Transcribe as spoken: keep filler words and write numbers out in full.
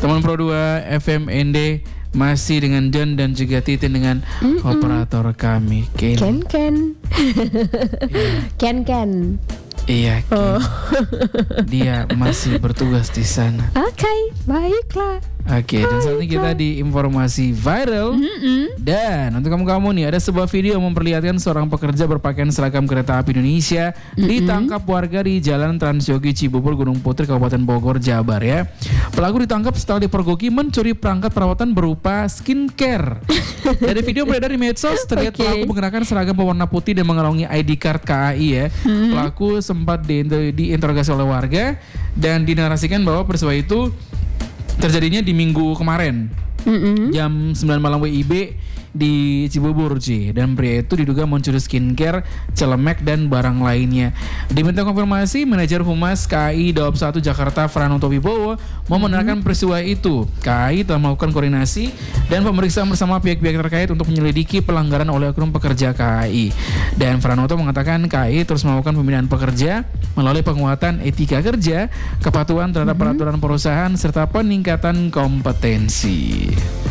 Teman Pro dua F M N D masih dengan John dan juga Titin dengan Mm-mm. operator kami Ken. Ken Ken. Ken Ken. Iya, Ken. Oh. Dia masih bertugas di sana. Oke, okay, baiklah. Oke, okay, dan saat ini kita di informasi viral. Mm-mm. Dan untuk kamu-kamu nih, ada sebuah video memperlihatkan seorang pekerja berpakaian seragam kereta api Indonesia Mm-mm. ditangkap warga di Jalan Transyogi Cibubur, Gunung Putri, Kabupaten Bogor, Jawa Barat ya. Pelaku ditangkap setelah dipergoki mencuri perangkat perawatan berupa skincare. Dari video beredar di medsos, terlihat okay. pelaku mengenakan seragam berwarna putih dan mengantongi I D card K A I ya. Mm-hmm. Pelaku sempat diinterogasi oleh warga dan dinarasikan bahwa peristiwa itu terjadinya di minggu kemarin mm-hmm. jam sembilan malam W I B di Cibubur Ci. Dan pria itu diduga mencuri skincare, celemek dan barang lainnya. Diminta konfirmasi, manajer Humas K A I Daob satu Jakarta Franoto Wibowo membenarkan mm-hmm. peristiwa itu. K A I telah melakukan koordinasi dan pemeriksaan bersama pihak-pihak terkait untuk menyelidiki pelanggaran oleh oknum pekerja K A I. Dan Franoto mengatakan K A I terus melakukan pembinaan pekerja melalui penguatan etika kerja, kepatuhan terhadap mm-hmm. peraturan perusahaan serta peningkatan kompetensi.